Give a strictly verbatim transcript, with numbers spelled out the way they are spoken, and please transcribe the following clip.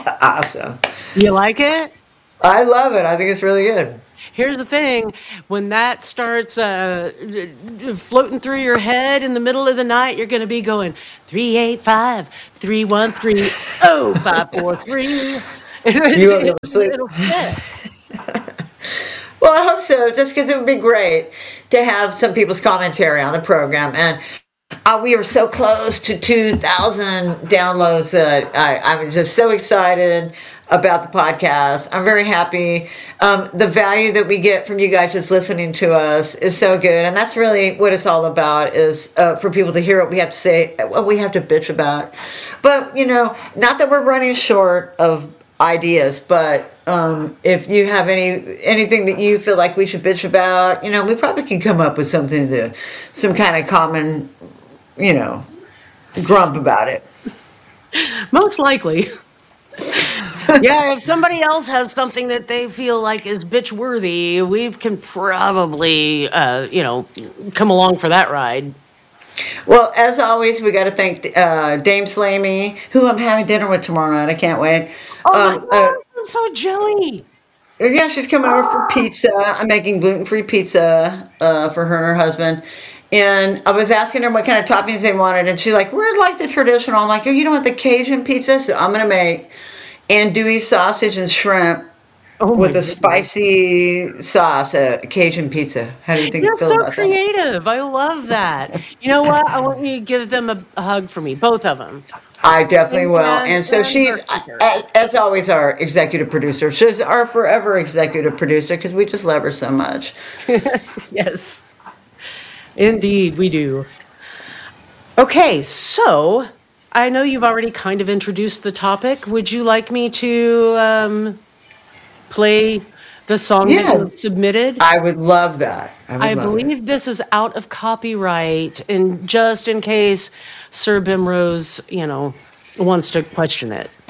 Awesome. You like it? I love it. I think it's really good. Here's the thing, when that starts uh, floating through your head in the middle of the night, you're going to be going three eight five, three one three, oh five four three. You won't be able to sleep. It'll fit. Well, I hope so, just because it would be great to have some people's commentary on the program. And uh, we are so close to two thousand downloads that I, I'm just so excited about the podcast. I'm very happy. Um, the value that we get from you guys just listening to us is so good. And that's really what it's all about, is uh, for people to hear what we have to say, what we have to bitch about. But, you know, not that we're running short of ideas, but um, if you have any anything that you feel like we should bitch about, you know, we probably can come up with something to, some kind of common, you know, grump about it. Most likely. Yeah, if somebody else has something that they feel like is bitch worthy, we can probably, uh, you know, come along for that ride. Well, as always, we got to thank uh, Dame Slammy, who I'm having dinner with tomorrow night. I can't wait. Oh Um, my uh, God, I'm so jelly. yeah, she's coming over for pizza. I'm making gluten-free pizza uh, for her and her husband. And I was asking her what kind of toppings they wanted, and she's like, we're like the traditional. I'm like, oh, you don't want the Cajun pizza? So I'm going to make andouille sausage and shrimp Oh with my a spicy sauce, a Cajun pizza. How do you think You're you feel so about that? creative. I love that. You know what? I want you to give them a, a hug for me, both of them. I definitely will. And, And so and she's, her sister. as, as always, our executive producer. She's our forever executive producer because we just love her so much. Yes, indeed, we do. Okay, so I know you've already kind of introduced the topic. Would you like me to um, play the song Yeah. that you submitted? I would love that. I, would I love it. believe this is out of copyright, and just in case Sir Bimrose, you know, wants to question it.